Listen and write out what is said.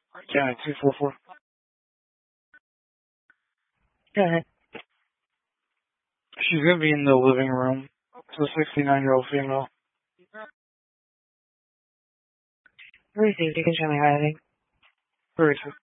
Yeah, 244. Yeah. She's gonna be in the living room. It's a 69-year-old female. Received. You can show me how I think. Received.